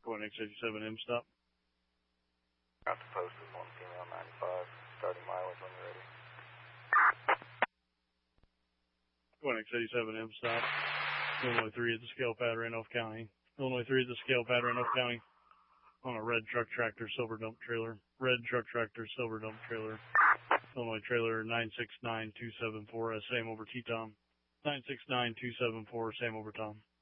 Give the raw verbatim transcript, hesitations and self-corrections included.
Going X eighty-seven M stop. Got the post is one female ninety-five, starting mileage when you're ready. Going X eighty-seven M stop. Illinois three at the scale pad, Randolph County. Illinois three at the scale pad, Randolph County. On a red truck tractor, silver dump trailer. Red truck tractor, silver dump trailer. Illinois trailer nine six nine two seven four, same over T-Tom. nine six nine two seven four, same over Tom.